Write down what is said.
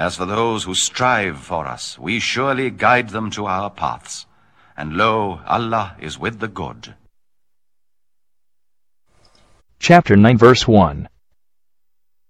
As for those who strive for us, we surely guide them to our paths. And lo, Allah is with the good. Chapter 9, verse 1.